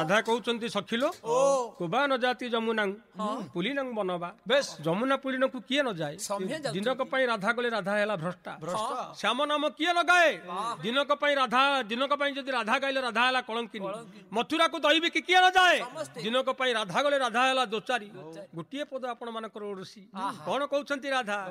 ରାଧା କହୁଛନ୍ତି ସଖିଲୋ କୁବା ନ ଜାତି ଯମୁନା ପୁଲିନଂ ବନବା। ବେଶ ଯମୁନା ପୁଲିନକୁ କିଏ ନ ଯାଏ? ଦିନକ ପାଇଁ ରାଧା ଗଲେ ରାଧା ହେଲା ଭ୍ରଷ୍ଟା। ଶ୍ୟାମ ନାମ କିଏ ଲଗାଏ? ଦିନକ ପାଇଁ ରାଧା, ଦିନକ ପାଇଁ ଯଦି ରାଧା ଗାଇଲେ ରାଧା ହେଲା କଳଙ୍କିନୀ। ମଥୁରାକୁ ଦହିବି କି କିଏ ନ ଯାଏ? ଦିନକ ପାଇଁ ରାଧା ଗଲେ ରାଧା ହେଲା ଦୋଚାରୀ। ଗୋଟିଏ ପଦ ଆପଣ ମାନଙ୍କର ଓଡିଶୀ। କଣ କହୁଛନ୍ତି ରାଧା?